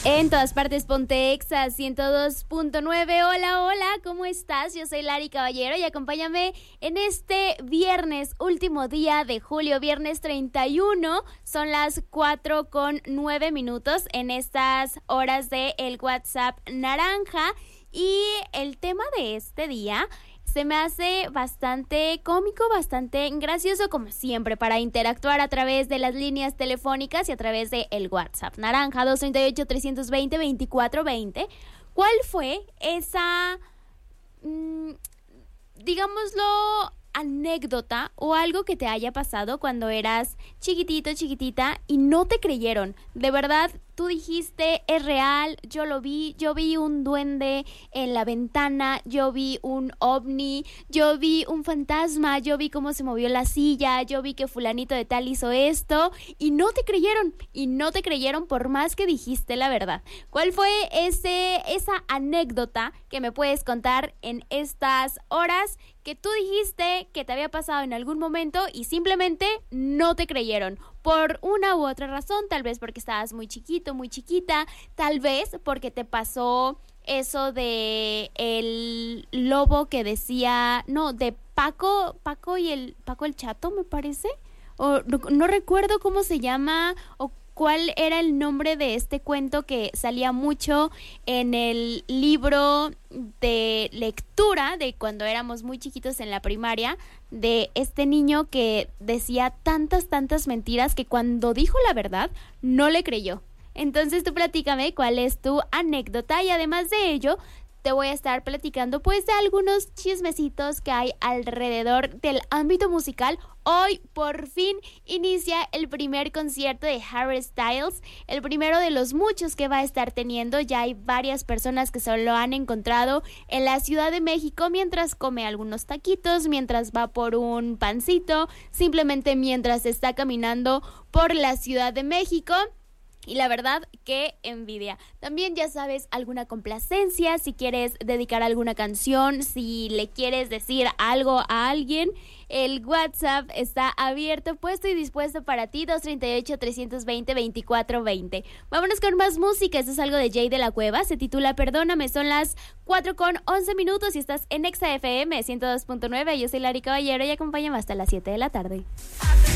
En todas partes, ponte Exa 102.9. Hola, hola, ¿cómo estás? Yo soy Lari Caballero y acompáñame en este viernes, último día de julio, viernes 31. Son las 4:09 en estas horas de el WhatsApp naranja. Y el tema de este día se me hace bastante cómico, bastante gracioso, como siempre, para interactuar a través de las líneas telefónicas y a través de el WhatsApp naranja 238-320-2420. ¿Cuál fue esa, digámoslo, anécdota o algo que te haya pasado cuando eras chiquitito, chiquitita y no te creyeron? De verdad, tú dijiste, es real, yo lo vi, yo vi un duende en la ventana, yo vi un ovni, yo vi un fantasma, yo vi cómo se movió la silla, yo vi que fulanito de tal hizo esto y no te creyeron por más que dijiste la verdad. ¿Cuál fue esa anécdota que me puedes contar en estas horas que tú dijiste que te había pasado en algún momento y simplemente no te creyeron? Por una u otra razón, tal vez porque estabas muy chiquito, muy chiquita, tal vez porque te pasó eso de el lobo que decía, no, de Paco el Chato, me parece, o no recuerdo cómo se llama o cuál era el nombre de este cuento que salía mucho en el libro de lectura de cuando éramos muy chiquitos en la primaria, de este niño que decía tantas mentiras que cuando dijo la verdad no le creyó. Entonces tú platícame cuál es tu anécdota y además de ello te voy a estar platicando pues de algunos chismecitos que hay alrededor del ámbito musical. Hoy por fin inicia el primer concierto de Harry Styles, el primero de los muchos que va a estar teniendo. Ya hay varias personas que se lo han encontrado en la Ciudad de México mientras come algunos taquitos, mientras va por un pancito, simplemente mientras está caminando por la Ciudad de México. Y la verdad, qué envidia. También ya sabes, alguna complacencia, si quieres dedicar alguna canción, si le quieres decir algo a alguien, el WhatsApp está abierto, puesto y dispuesto para ti, 238-320-2420. Vámonos con más música. Esto es algo de Jay de la Cueva, se titula Perdóname. Son las 4:11 y estás en Exa FM 102.9. Yo soy Lari Caballero y acompáñame hasta las 7 de la tarde.